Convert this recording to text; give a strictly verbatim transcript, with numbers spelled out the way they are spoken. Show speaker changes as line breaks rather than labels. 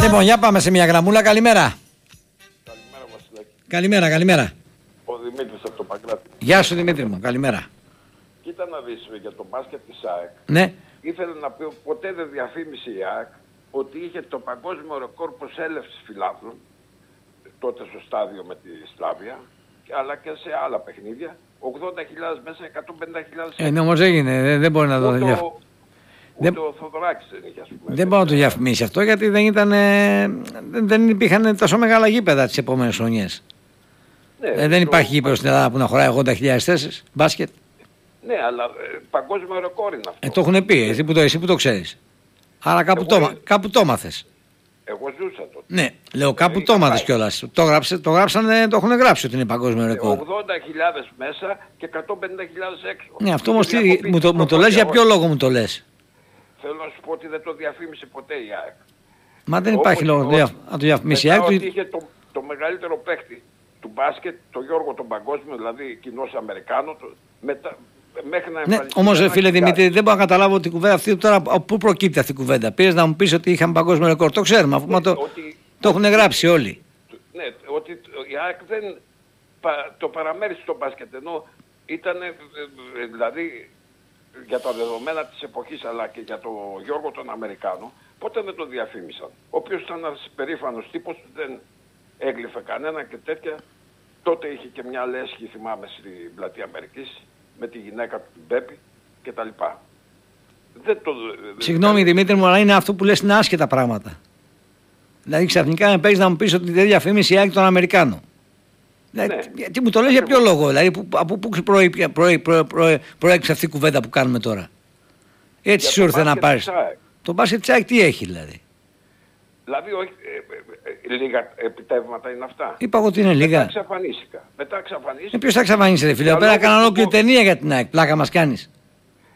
Λοιπόν, για πάμε σε μια γραμμούλα. Καλημέρα.
Καλημέρα, Βασιλάκη.
Καλημέρα, καλημέρα.
Ο Δημήτρης από το Παγκράτη.
Γεια σου Δημήτρη μου, καλημέρα.
Κοίτα να δεις για το μπάσκετ της ΑΕΚ.
Ναι.
Ήθελε να πει ποτέ δεν διαφήμισε η ΑΕΚ ότι είχε το παγκόσμιο ρεκόρ προσέλευσης φιλάθλων τότε στο στάδιο με τη Σλάβια, αλλά και σε άλλα παιχνίδια. ογδόντα χιλιάδες μέσα, εκατόν πενήντα χιλιάδες.
Ε, ναι, όμως έγινε, δεν, δεν μπορεί να το διαφημίσει.
Ούτε
Δεν...
ο Θοδωράκης δεν είχε, ας πούμε.
Δεν μπορεί να το διαφημίσει αυτό, γιατί δεν, ήταν, δεν, δεν υπήρχαν τόσο μεγάλα γήπεδα τις επόμενες χρονιές. Ναι, ε, δεν το... υπάρχει γήπεδο στην Ελλάδα που να χωράει ογδόντα χιλιάδες θέσεις μπάσκετ.
Ναι, αλλά ε, παγκόσμιο ρεκόρ είναι αυτό.
Ε, το έχουν πει, εσύ που το, εσύ που το ξέρεις. Άρα κάπου, Εγώ... το, κάπου το μάθες.
Εγώ ζούσα τότε.
Ναι, λέω κάπου το μάθες κιόλας. Το, γράψε, το γράψανε, το έχουν γράψει ότι είναι παγκόσμιο ρεκόρ.
ογδόντα χιλιάδες μέσα και εκατόν πενήντα χιλιάδες έξω.
Ναι, αυτό όμως τι, μου το, μου το λες, για ποιο λόγο μου το λες?
Θέλω να σου πω ότι δεν το διαφήμισε ποτέ η ΑΕΚ.
Μα δεν υπάρχει λόγο να το διαφημίσει η ΑΕΚ.
Ότι είχε το, το μεγαλύτερο παίκτη του μπάσκετ, τον Γιώργο τον Παγκόσμιο, δηλαδή κοινός Αμερικάνο, το, μετά, μέχρι να εμφανιστεί.
Ναι, όμως φίλε Δημήτρη, δεν μπορώ να καταλάβω την κουβέντα αυτή τώρα. Πού προκύπτει αυτή η κουβέντα? Πήρες να μου πεις ότι είχαμε παγκόσμιο ρεκόρ? Το ξέρουμε, αφού ναι, το, ότι, το έχουν γράψει όλοι.
Ναι, ότι η ΑΕΚ δεν το παραμέρισε στο μπάσκετ, ενώ ήταν δηλαδή για τα δεδομένα της εποχής, αλλά και για τον Γιώργο τον Αμερικάνο, ποτέ δεν το διαφήμισαν. Ο οποίος ήταν ένας περήφανος τύπος, δεν έγλυφε κανένα και τέτοια. Τότε είχε και μια λέσχη, θυμάμαι, στην πλατεία Αμερικής, με τη γυναίκα του την Πέπη και τα λοιπά. Δεν το...
Συγγνώμη Δημήτρη μου, αλλά είναι αυτό που λες, είναι άσχετα πράγματα. Δηλαδή ξαφνικά με παίζεις να μου πεις ότι δεν διαφήμισε η ΑΕΚ τον Αμερικάνο. Δηλαδή, ναι. Τι μου το λες, για ποιο λόγο? Δηλαδή που, από πού προέκυψε αυτή η κουβέντα που κάνουμε τώρα? Έτσι σου ήρθε να πάρεις. Το μπάσκετ της ΑΕΚ τι έχει δηλαδή?
Δηλαδή όχι, ε, ε, ε, λίγα επιτεύγματα είναι αυτά.
Είπα εγώ ότι είναι λίγα.
Μετά εξαφανίστηκα. Μετά εξαφανίστηκα.
Ε, ποιος θα εξαφανίσει ρε φίλε? Εδώ πέρα έκανα ολόκληρη ταινία για την ΑΕΚ. Πλάκα μας κάνεις.